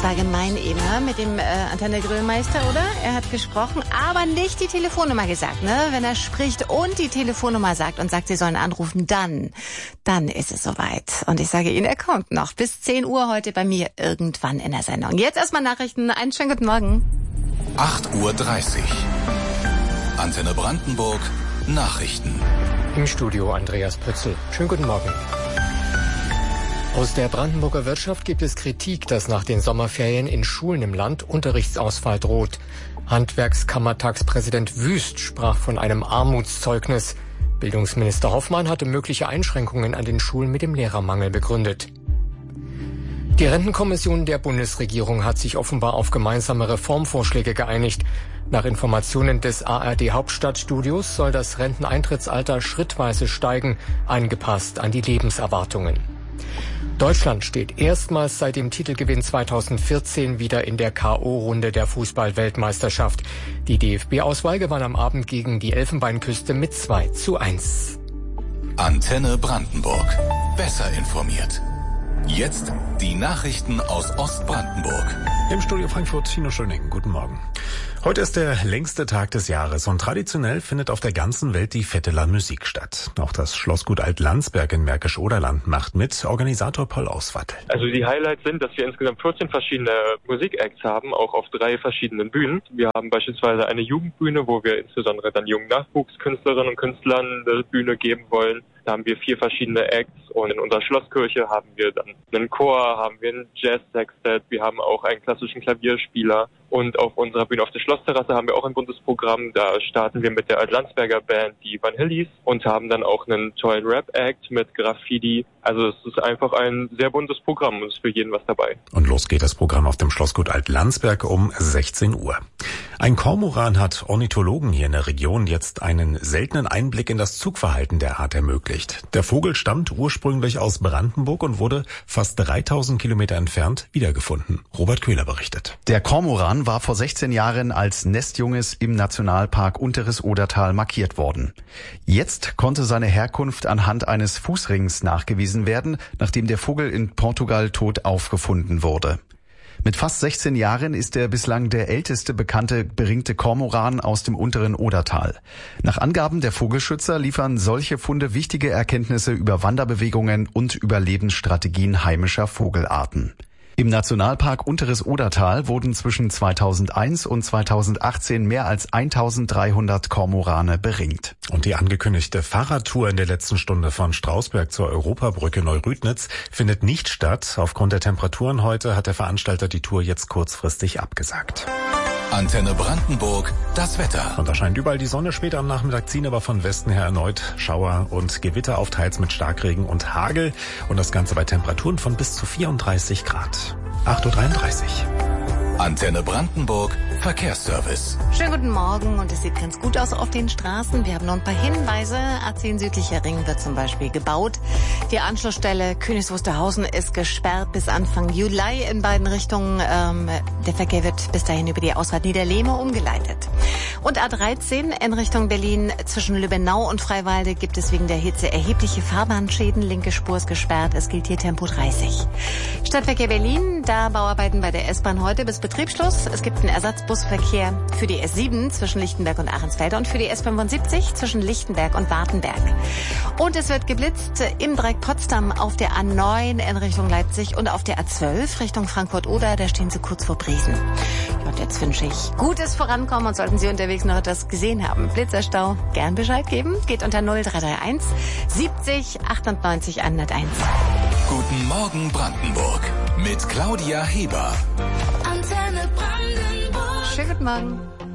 Das war gemein eben, mit dem Antenne Grillmeister, oder? Er hat gesprochen, aber nicht die Telefonnummer gesagt, ne? Wenn er spricht und die Telefonnummer sagt und sagt, Sie sollen anrufen, dann ist es soweit. Und ich sage Ihnen, er kommt noch bis 10 Uhr heute bei mir irgendwann in der Sendung. Jetzt erstmal Nachrichten. Einen schönen guten Morgen. 8:30 Uhr. Antenne Brandenburg. Nachrichten. Im Studio Andreas Pützel. Schönen guten Morgen. Aus der Brandenburger Wirtschaft gibt es Kritik, dass nach den Sommerferien in Schulen im Land Unterrichtsausfall droht. Handwerkskammertagspräsident Wüst sprach von einem Armutszeugnis. Bildungsminister Hoffmann hatte mögliche Einschränkungen an den Schulen mit dem Lehrermangel begründet. Die Rentenkommission der Bundesregierung hat sich offenbar auf gemeinsame Reformvorschläge geeinigt. Nach Informationen des ARD Hauptstadtstudios soll das Renteneintrittsalter schrittweise steigen, angepasst an die Lebenserwartungen. Deutschland steht erstmals seit dem Titelgewinn 2014 wieder in der K.O.-Runde der Fußball-Weltmeisterschaft. Die DFB-Auswahl gewann am Abend gegen die Elfenbeinküste mit 2:1. Antenne Brandenburg. Besser informiert. Jetzt die Nachrichten aus Ostbrandenburg. Im Studio Frankfurt, Tino Schöning. Guten Morgen. Heute ist der längste Tag des Jahres und traditionell findet auf der ganzen Welt die Vetteler Musik statt. Auch das Schlossgut Alt-Landsberg in Märkisch-Oderland macht mit. Organisator Paul Auswattel. Also die Highlights sind, dass wir insgesamt 14 verschiedene Musikacts haben, auch auf 3 verschiedenen Bühnen. Wir haben beispielsweise eine Jugendbühne, wo wir insbesondere dann jungen Nachwuchskünstlerinnen und Künstlern eine Bühne geben wollen. Da haben wir 4 verschiedene Acts und in unserer Schlosskirche haben wir dann einen Chor, haben wir ein Jazz-Sextet, wir haben auch einen klassischen Klavierspieler und auf unserer Bühne auf der Schlossterrasse haben wir auch ein buntes Programm. Da starten wir mit der Alt-Landsberger Band, die Vanillis, und haben dann auch einen tollen Rap-Act mit Graffiti. Also es ist einfach ein sehr buntes Programm und es ist für jeden was dabei. Und los geht das Programm auf dem Schlossgut Alt-Landsberg um 16 Uhr. Ein Kormoran hat Ornithologen hier in der Region jetzt einen seltenen Einblick in das Zugverhalten der Art ermöglicht. Der Vogel stammt ursprünglich aus Brandenburg und wurde fast 3000 Kilometer entfernt wiedergefunden. Robert Köhler berichtet. Der Kormoran war vor 16 Jahren als Nestjunges im Nationalpark Unteres Odertal markiert worden. Jetzt konnte seine Herkunft anhand eines Fußrings nachgewiesen werden, nachdem der Vogel in Portugal tot aufgefunden wurde. Mit fast 16 Jahren ist er bislang der älteste bekannte beringte Kormoran aus dem unteren Odertal. Nach Angaben der Vogelschützer liefern solche Funde wichtige Erkenntnisse über Wanderbewegungen und Überlebensstrategien heimischer Vogelarten. Im Nationalpark Unteres Odertal wurden zwischen 2001 und 2018 mehr als 1300 Kormorane beringt. Und die angekündigte Fahrradtour in der letzten Stunde von Strausberg zur Europabrücke Neurüdnitz findet nicht statt. Aufgrund der Temperaturen heute hat der Veranstalter die Tour jetzt kurzfristig abgesagt. Antenne Brandenburg, das Wetter. Und da scheint überall die Sonne. Später am Nachmittag ziehen aber von Westen her erneut Schauer und Gewitter auf, teils mit Starkregen und Hagel. Und das Ganze bei Temperaturen von bis zu 34 Grad. 8:33 Uhr. Antenne Brandenburg, Verkehrsservice. Schönen guten Morgen und es sieht ganz gut aus auf den Straßen. Wir haben noch ein paar Hinweise. A10 südlicher Ring wird zum Beispiel gebaut. Die Anschlussstelle Königs Wusterhausen ist gesperrt bis Anfang Juli in beiden Richtungen. Der Verkehr wird bis dahin über die Ausfahrt Niederlehme umgeleitet. Und A13 in Richtung Berlin zwischen Lübbenau und Freiwalde gibt es wegen der Hitze erhebliche Fahrbahnschäden. Linke Spur ist gesperrt. Es gilt hier Tempo 30. Stadtverkehr Berlin, da Bauarbeiten bei der S-Bahn heute bis Betriebsschluss. Es gibt einen Ersatzbusverkehr für die S7 zwischen Lichtenberg und Ahrensfelde und für die S75 zwischen Lichtenberg und Wartenberg. Und es wird geblitzt im Dreieck Potsdam auf der A9 in Richtung Leipzig und auf der A12 Richtung Frankfurt-Oder. Da stehen Sie kurz vor Briesen. Ja, und jetzt wünsche ich gutes Vorankommen und sollten Sie unterwegs noch etwas gesehen haben. Blitzerstau, gern Bescheid geben. Geht unter 0331 70 98 101. Guten Morgen Brandenburg mit Claudia Heber. Schönen guten Morgen.